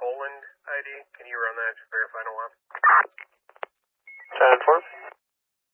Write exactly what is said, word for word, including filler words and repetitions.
Poland I D. Can you run that to verify no one?